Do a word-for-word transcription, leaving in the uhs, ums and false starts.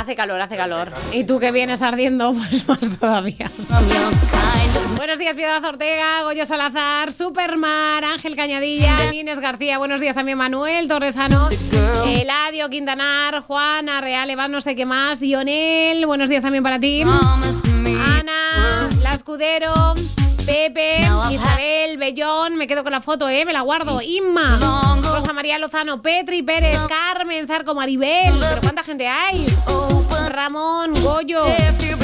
Hace calor, hace calor. Y tú que vienes ardiendo, pues más todavía. Buenos días, Piedad Ortega, Goyo Salazar, Supermar, Ángel Cañadilla, Inés García. Buenos días también Manuel Torresano, Eladio Quintanar, Juana Real, Evan, no sé qué más, Dionel. Buenos días también para ti. Ana, La Escudero, Pepe, Isabel, Bellón. Me quedo con la foto, ¿eh? Me la guardo. Inma, Rosa María Lozano, Petri Pérez, Carmen Zarco, Maribel. ¿Pero cuánta gente hay? Ramón, Goyo,